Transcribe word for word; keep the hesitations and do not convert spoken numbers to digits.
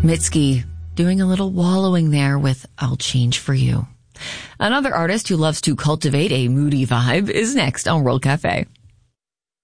Mitski doing a little wallowing there with I'll Change for You. Another artist who loves to cultivate a moody vibe is next on World Cafe.